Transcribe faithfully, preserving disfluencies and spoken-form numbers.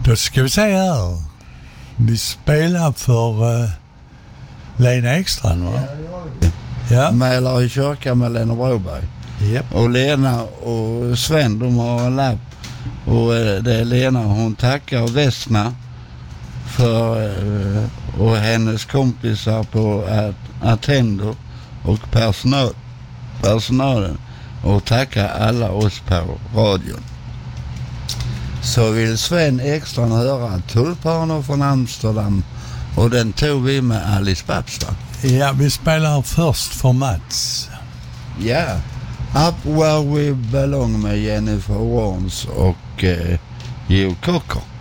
Då ska vi se här. Vi spelar för uh, Lena Ekstrand, va? Ja. Mälar i kyrkan med Lena Broberg. Yep. Och Lena och Sven, de har en lapp. Och uh, det är Lena, hon tackar Vesna för uh, och hennes kompisar på uh, Attendo och personal, personalen. Och tackar alla oss på radion. Så vill Sven Ekstrand höra Tulpaner från Amsterdam. Och den tog vi med Alice Babs, va? Ja, vi spelar först för Mats. Ja. Yeah. Up Where We Belong med Jennifer Warnes och eh, Joe Cocker.